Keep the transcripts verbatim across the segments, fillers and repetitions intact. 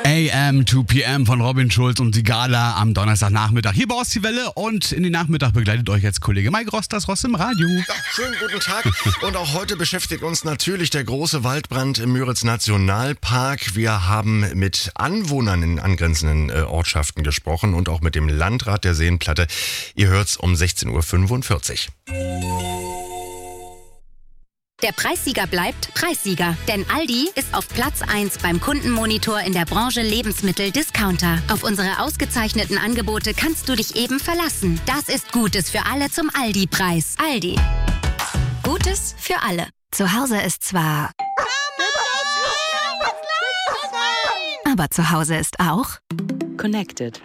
A M to P M von Robin Schulz und die Gala am Donnerstagnachmittag hier bei Ostseewelle, und in den Nachmittag begleitet euch jetzt Kollege Mike Ross, das Ross im Radio. Ja, schönen guten Tag. Und auch heute beschäftigt uns natürlich der große Waldbrand im Müritz Nationalpark. Wir haben mit Anwohnern in angrenzenden äh, Ortschaften gesprochen und auch mit dem Landrat der Seenplatte. Ihr hört's um sechzehn Uhr fünfundvierzig. Der Preissieger bleibt Preissieger, denn Aldi ist auf Platz eins beim Kundenmonitor in der Branche Lebensmittel-Discounter. Auf unsere ausgezeichneten Angebote kannst du dich eben verlassen. Das ist Gutes für alle zum Aldi-Preis. Aldi. Gutes für alle. Zu Hause ist zwar... aber zu Hause ist auch... Connected.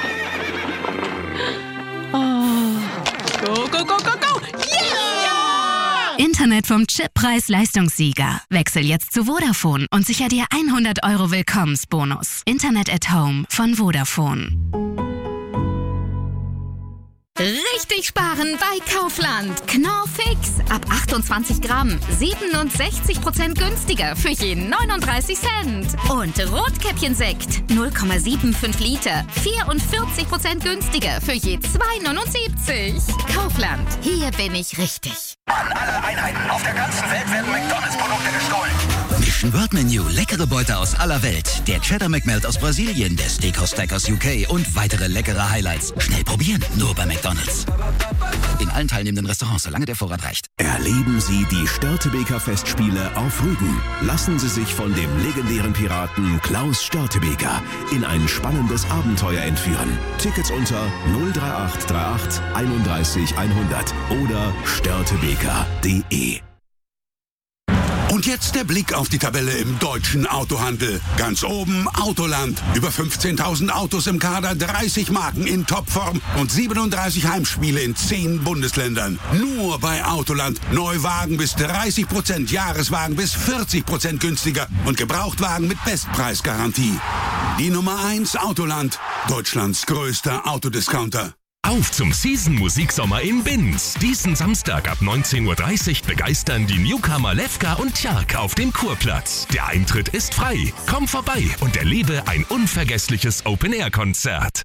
Oh. Go, go, go, go, go! Yeah! Internet vom Chip Preis-Leistungssieger. Wechsel jetzt zu Vodafone und sicher dir hundert Euro Willkommensbonus. Internet at Home von Vodafone. Richtig sparen bei Kaufland. Knorr Fix. Ab achtundzwanzig Gramm. siebenundsechzig Prozent günstiger für jeden neununddreißig Cent. Und Rotkäppchensekt. null Komma fünfundsiebzig Liter. vierundvierzig Prozent günstiger für je zwei neunundsiebzig. Kaufland. Hier bin ich richtig. An alle Einheiten auf der ganzen Welt werden McDonalds-Produkte gestohlen. Mission Word Menu, leckere Beute aus aller Welt. Der Cheddar McMelt aus Brasilien, der Steakhouse Stack aus U K und weitere leckere Highlights. Schnell probieren, nur bei McDonalds. In allen teilnehmenden Restaurants, solange der Vorrat reicht. Erleben Sie die Störtebeker Festspiele auf Rügen. Lassen Sie sich von dem legendären Piraten Klaus Störtebeker in ein spannendes Abenteuer entführen. Tickets unter null drei acht drei acht einunddreißig hundert oder störtebeker punkt de. Und jetzt der Blick auf die Tabelle im deutschen Autohandel. Ganz oben Autoland. Über fünfzehntausend Autos im Kader, dreißig Marken in Topform und siebenunddreißig Heimspiele in zehn Bundesländern. Nur bei Autoland. Neuwagen bis dreißig Prozent, Jahreswagen bis vierzig Prozent günstiger und Gebrauchtwagen mit Bestpreisgarantie. Die Nummer eins Autoland. Deutschlands größter Autodiscounter. Auf zum Season-Musiksommer im Binz. Diesen Samstag ab neunzehn Uhr dreißig begeistern die Newcomer Levka und Tjark auf dem Kurplatz. Der Eintritt ist frei. Komm vorbei und erlebe ein unvergessliches Open-Air-Konzert.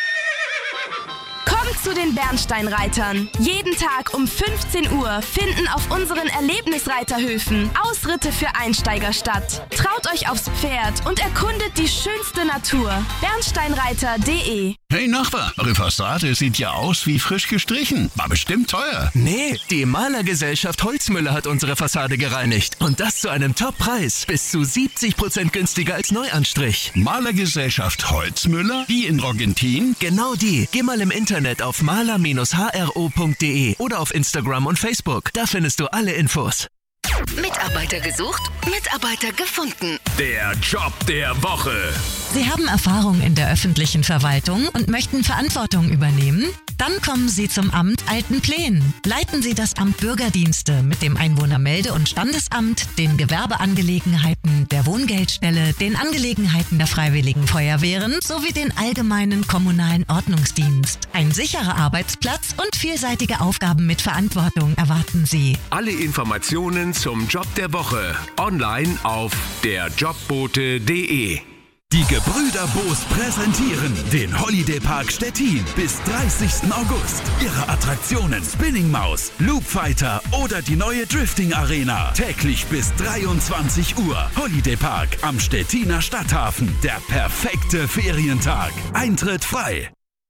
Kommt zu den Bernsteinreitern. Jeden Tag um fünfzehn Uhr finden auf unseren Erlebnisreiterhöfen Ausritte für Einsteiger statt. Traut euch aufs Pferd und erkundet die schönste Natur. bernsteinreiter punkt de. Hey Nachbar, eure Fassade sieht ja aus wie frisch gestrichen. War bestimmt teuer. Nee, die Malergesellschaft Holzmüller hat unsere Fassade gereinigt. Und das zu einem Top-Preis. Bis zu siebzig Prozent günstiger als Neuanstrich. Malergesellschaft Holzmüller? Die in Rogentin? Genau die. Geh mal im Internet auf maler Bindestrich h r o punkt de oder auf Instagram und Facebook. Da findest du alle Infos. Mitarbeiter gesucht, Mitarbeiter gefunden. Der Job der Woche. Sie haben Erfahrung in der öffentlichen Verwaltung und möchten Verantwortung übernehmen? Dann kommen Sie zum Amt Altenplen. Leiten Sie das Amt Bürgerdienste mit dem Einwohnermelde- und Standesamt, den Gewerbeangelegenheiten, der Wohngeldstelle, den Angelegenheiten der Freiwilligen Feuerwehren sowie den allgemeinen kommunalen Ordnungsdienst. Ein sicherer Arbeitsplatz und vielseitige Aufgaben mit Verantwortung erwarten Sie. Alle Informationen zum Job der Woche online auf der jobbote punkt de. Die Gebrüder Boos präsentieren den Holiday Park Stettin bis dreißigsten August. Ihre Attraktionen Spinning Maus, Loop Fighter oder die neue Drifting Arena. Täglich bis dreiundzwanzig Uhr. Holiday Park am Stettiner Stadthafen. Der perfekte Ferientag. Eintritt frei.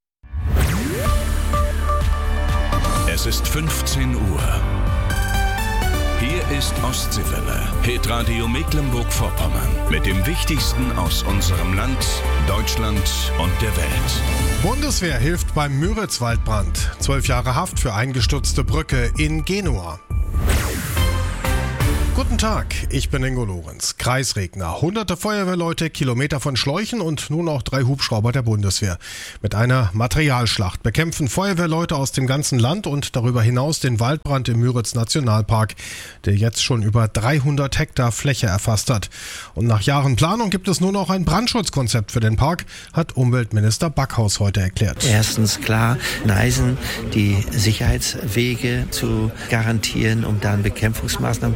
Es ist fünfzehn Uhr. Hier ist Ostseewelle, Hitradio Mecklenburg-Vorpommern. Mit dem Wichtigsten aus unserem Land, Deutschland und der Welt. Bundeswehr hilft beim Müritz-Waldbrand. Zwölf Jahre Haft für eingestürzte Brücke in Genua. Guten Tag, ich bin Ingo Lorenz, Kreisregner. Hunderte Feuerwehrleute, Kilometer von Schläuchen und nun auch drei Hubschrauber der Bundeswehr. Mit einer Materialschlacht bekämpfen Feuerwehrleute aus dem ganzen Land und darüber hinaus den Waldbrand im Müritz Nationalpark, der jetzt schon über dreihundert Hektar Fläche erfasst hat. Und nach Jahren Planung gibt es nur noch ein Brandschutzkonzept für den Park, hat Umweltminister Backhaus heute erklärt. Erstens klar, Neisen die Sicherheitswege zu garantieren, um dann Bekämpfungsmaßnahmen durchzuführen.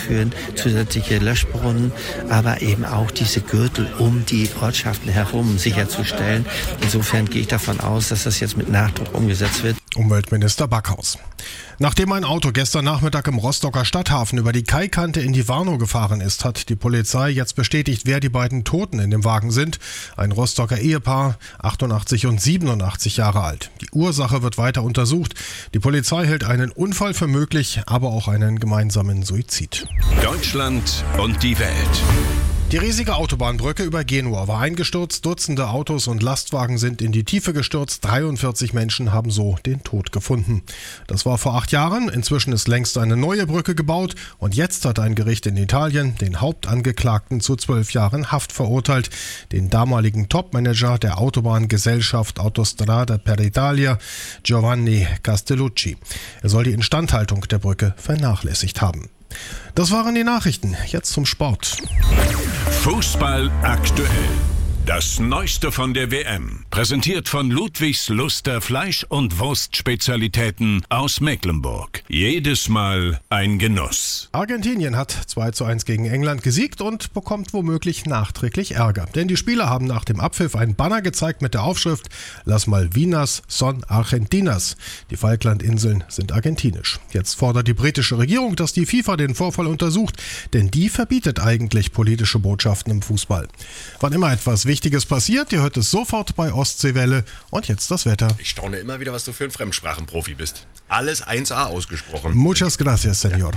einzuführen, zusätzliche Löschbrunnen, aber eben auch diese Gürtel um die Ortschaften herum sicherzustellen. Insofern gehe ich davon aus, dass das jetzt mit Nachdruck umgesetzt wird. Umweltminister Backhaus. Nachdem ein Auto gestern Nachmittag im Rostocker Stadthafen über die Kaikante in die Warnow gefahren ist, hat die Polizei jetzt bestätigt, wer die beiden Toten in dem Wagen sind. Ein Rostocker Ehepaar, achtundachtzig und siebenundachtzig Jahre alt. Die Ursache wird weiter untersucht. Die Polizei hält einen Unfall für möglich, aber auch einen gemeinsamen Suizid. Deutschland und die Welt. Die riesige Autobahnbrücke über Genua war eingestürzt, Dutzende Autos und Lastwagen sind in die Tiefe gestürzt, dreiundvierzig Menschen haben so den Tod gefunden. Das war vor acht Jahren, inzwischen ist längst eine neue Brücke gebaut und jetzt hat ein Gericht in Italien den Hauptangeklagten zu zwölf Jahren Haft verurteilt, den damaligen Topmanager der Autobahngesellschaft Autostrada per Italia, Giovanni Castellucci. Er soll die Instandhaltung der Brücke vernachlässigt haben. Das waren die Nachrichten. Jetzt zum Sport. Fußball aktuell. Das Neueste von der W M. Präsentiert von Ludwigs Luster Fleisch- und Wurstspezialitäten aus Mecklenburg. Jedes Mal ein Genuss. Argentinien hat zwei zu eins gegen England gesiegt und bekommt womöglich nachträglich Ärger. Denn die Spieler haben nach dem Abpfiff ein Banner gezeigt mit der Aufschrift Las Malvinas son Argentinas. Die Falklandinseln sind argentinisch. Jetzt fordert die britische Regierung, dass die FIFA den Vorfall untersucht, denn die verbietet eigentlich politische Botschaften im Fußball. Wann immer etwas Wichtiges passiert, ihr hört es sofort bei Ostseewelle. Und jetzt das Wetter. Ich staune immer wieder, was du für ein Fremdsprachenprofi bist. Alles eins a ausgesprochen. Muchas gracias, Senor.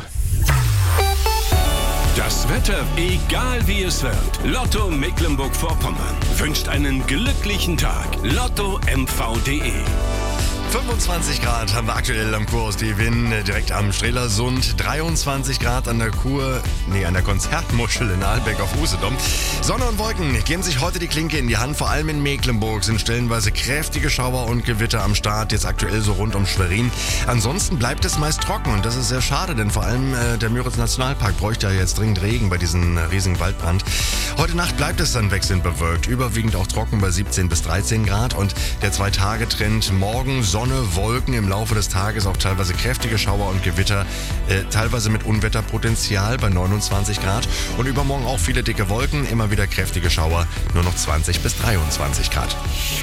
Das Wetter, egal wie es wird. Lotto Mecklenburg-Vorpommern wünscht einen glücklichen Tag. Lotto M V punkt de. fünfundzwanzig Grad haben wir aktuell am Kurhaus die Winn, direkt am Strelasund. dreiundzwanzig Grad an der Kur, nee, an der Konzertmuschel in Ahlbeck auf Usedom. Sonne und Wolken geben sich heute die Klinke in die Hand. Vor allem in Mecklenburg sind stellenweise kräftige Schauer und Gewitter am Start. Jetzt aktuell so rund um Schwerin. Ansonsten bleibt es meist trocken und das ist sehr schade, denn vor allem äh, der Müritz Nationalpark bräuchte ja jetzt dringend Regen bei diesem äh, riesigen Waldbrand. Heute Nacht bleibt es dann wechselnd bewölkt, überwiegend auch trocken bei siebzehn bis dreizehn Grad und der Zwei-Tage-Trend morgen Sonne, Wolken, im Laufe des Tages auch teilweise kräftige Schauer und Gewitter, äh, teilweise mit Unwetterpotenzial bei neunundzwanzig Grad und übermorgen auch viele dicke Wolken, immer wieder kräftige Schauer, nur noch zwanzig bis dreiundzwanzig Grad.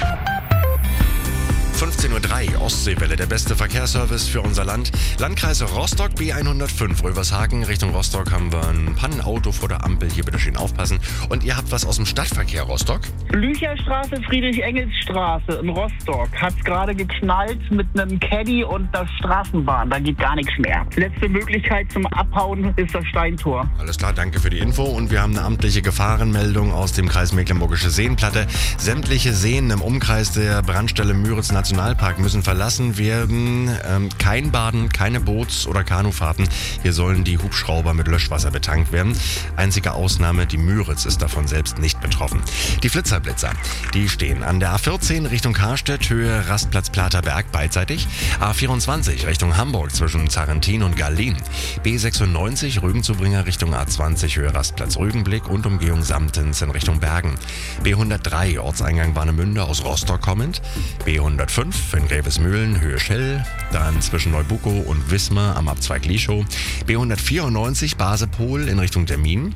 fünfzehn Uhr drei, Ostseewelle, der beste Verkehrsservice für unser Land. Landkreis Rostock, B hundertfünf, Rövershagen, Richtung Rostock haben wir ein Pannenauto vor der Ampel. Hier bitte schön aufpassen. Und ihr habt was aus dem Stadtverkehr, Rostock? Blücherstraße, Friedrich-Engels-Straße in Rostock. Hat's gerade geknallt mit einem Caddy und der Straßenbahn. Da geht gar nichts mehr. Letzte Möglichkeit zum Abhauen ist das Steintor. Alles klar, danke für die Info. Und wir haben eine amtliche Gefahrenmeldung aus dem Kreis Mecklenburgische Seenplatte. Sämtliche Seen im Umkreis der Brandstelle Müritz Nationalpark müssen verlassen werden. Ähm, kein Baden, keine Boots- oder Kanufahrten. Hier sollen die Hubschrauber mit Löschwasser betankt werden. Einzige Ausnahme, die Müritz ist davon selbst nicht betroffen. Die Flitzerblitzer, die stehen an der A vierzehn Richtung Karstedt, Höhe Rastplatz Platerberg beidseitig. A vierundzwanzig Richtung Hamburg zwischen Zarentin und Gallin. B sechsundneunzig Rügenzubringer Richtung A zwanzig, Höhe Rastplatz Rügenblick und Umgehung Samtens in Richtung Bergen. B hundertdrei Ortseingang Warnemünde aus Rostock kommend. B hundertfünf in Grevesmühlen, Höhe Schell, dann zwischen Neubuckow und Wismar am Abzweig Lischow. B hundertvierundneunzig Basepol in Richtung Termin.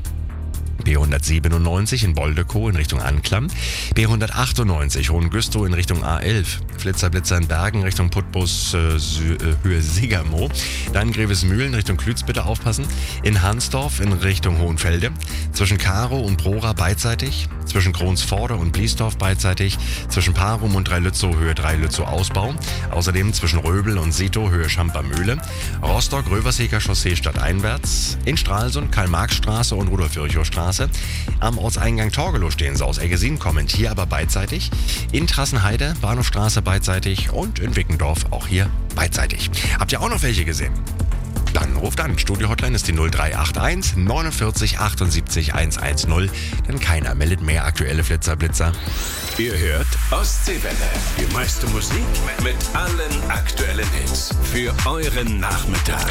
B hundertsiebenundneunzig in Boldekow in Richtung Anklam. B hundertachtundneunzig Hohengüstow in Richtung A elf. Flitzer-Blitzer in Bergen Richtung Putbus, äh, Sü- äh, Höhe Sigermoor. Dann Grevesmühlen Richtung Klütz bitte aufpassen. In Hansdorf in Richtung Hohenfelde. Zwischen Karow und Prora beidseitig. Zwischen Kronsvorde und Bliesdorf beidseitig. Zwischen Parum und Dreilützow Höhe Dreilützow Ausbau. Außerdem zwischen Röbel und Sito Höhe Schampermühle. Rostock Röversheker Chaussee stadteinwärts. In Stralsund Karl-Marx-Straße und Rudolf-Virchow-Straße. Am Ortseingang Torgelow stehen sie aus Eggesin kommend, hier aber beidseitig. In Trassenheide, Bahnhofstraße beidseitig und in Wickendorf auch hier beidseitig. Habt ihr auch noch welche gesehen? Dann ruft an. Studio-Hotline ist die null drei acht eins neunundvierzig achtundsiebzig hundertzehn, denn keiner meldet mehr aktuelle Flitzerblitzer. Ihr hört Ostseewelle, die meiste Musik mit allen aktuellen Hits für euren Nachmittag.